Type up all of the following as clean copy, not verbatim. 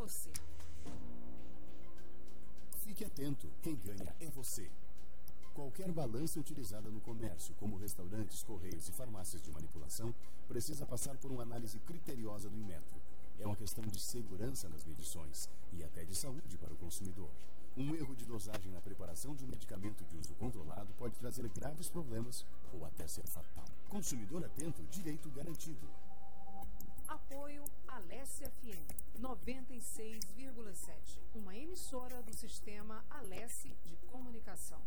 você. Fique atento, quem ganha é você. Qualquer balança utilizada no comércio, como restaurantes, correios e farmácias de manipulação, precisa passar por uma análise criteriosa do Inmetro. É uma questão de segurança nas medições e até de saúde para o consumidor. Um erro de dosagem na preparação de um medicamento de uso controlado pode trazer graves problemas ou até ser fatal. Consumidor atento, direito garantido. Apoio Alesse FM 96,7, uma emissora do sistema Alesse de comunicação.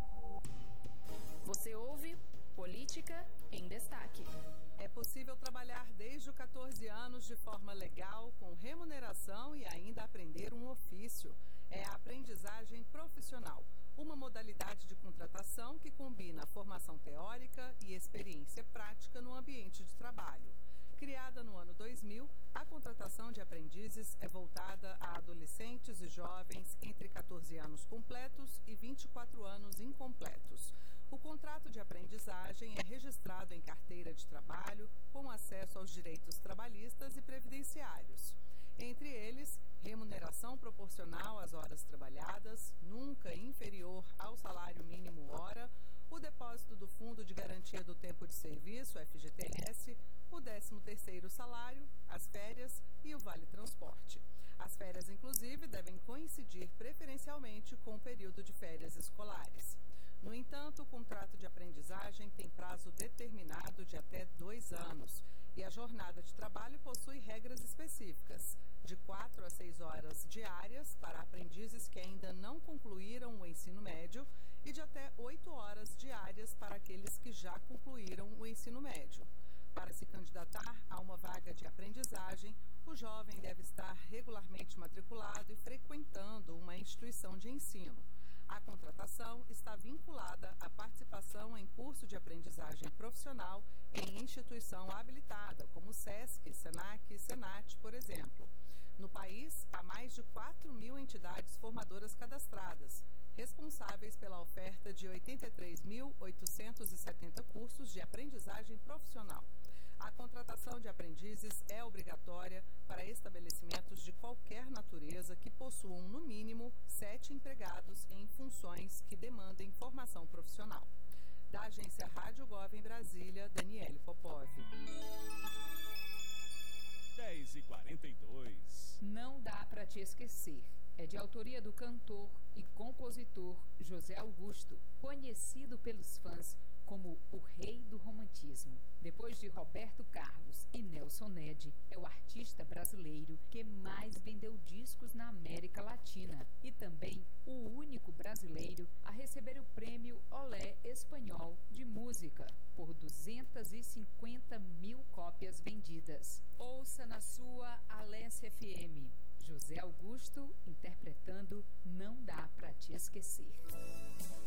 Você ouve Política em Destaque. É possível trabalhar desde os 14 anos de forma legal, com remuneração e ainda aprender um ofício. É a aprendizagem profissional, uma modalidade de contratação que combina a formação teórica e experiência prática no ambiente de trabalho. Criada no ano 2000, a contratação de aprendizes é voltada a adolescentes e jovens entre 14 anos completos e 24 anos incompletos. O contrato de aprendizagem é registrado em carteira de trabalho, com acesso aos direitos trabalhistas e previdenciários. Entre eles, remuneração proporcional às horas trabalhadas, nunca inferior ao salário mínimo hora, o depósito do Fundo de Garantia do Tempo de Serviço, FGTS, o 13º salário, as férias e o Vale Transporte. As férias, inclusive, devem coincidir preferencialmente com o período de férias escolares. No entanto, o contrato de aprendizagem tem prazo determinado de até 2 anos e a jornada de trabalho possui regras específicas, de 4 a 6 horas diárias para aprendizes que ainda não concluíram o ensino médio e de até 8 horas diárias para aqueles que já concluíram o ensino médio. Para se candidatar a uma vaga de aprendizagem, o jovem deve estar regularmente matriculado e frequentando uma instituição de ensino. A contratação está vinculada à participação em curso de aprendizagem profissional em instituição habilitada, como SESC, SENAC e SENAT, por exemplo. No país, há mais de 4.000 entidades formadoras cadastradas, responsáveis pela oferta de 83.870 cursos de aprendizagem profissional. A contratação de aprendizes é obrigatória para estabelecimentos de qualquer natureza que possuam, no mínimo, 7 empregados em funções que demandem formação profissional. Da agência Rádio Gov em Brasília, Daniele Popov. 10h42. Não dá para te esquecer. É de autoria do cantor e compositor José Augusto, conhecido pelos fãs como o rei do romantismo. Depois de Roberto Carlos e Nelson Ned, é o artista brasileiro que mais vendeu discos na América Latina e também o único brasileiro a receber o prêmio Olé Espanhol de Música por 250 mil cópias vendidas. Ouça na sua Alesse FM. José Augusto interpretando Não Dá Pra Te Esquecer.